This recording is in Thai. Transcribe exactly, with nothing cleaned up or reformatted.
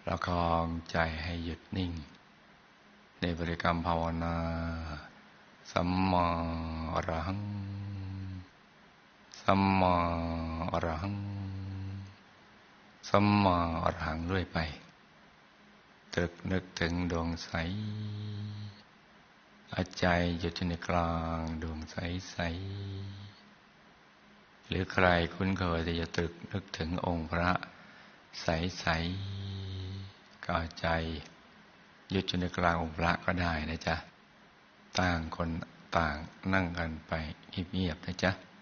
ประคองใจให้หยุดนิ่งในบริกรรมภาวนาสัมมาอรหังสัมมาอรหังสัมมาอรหังเรื่อยไปตรึกนึกถึงดวงใสเอาใจหยุดอยู่ในกลางดวงใสใสหรือใครคุ้นเคยที่จะตรึกนึกถึงองค์พระใสใสก็เอาใจหยุดอยู่ในกลางองค์พระก็ได้นะจ๊ะต่างคนต่างนั่งกันไปเงียบๆนะจ๊ะ